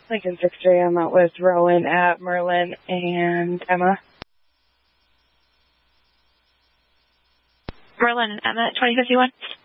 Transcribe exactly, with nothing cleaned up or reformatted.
Lincoln six three, I'm out with Rowan at Merlin and Emma. Merlin and Emma at twenty fifty-one.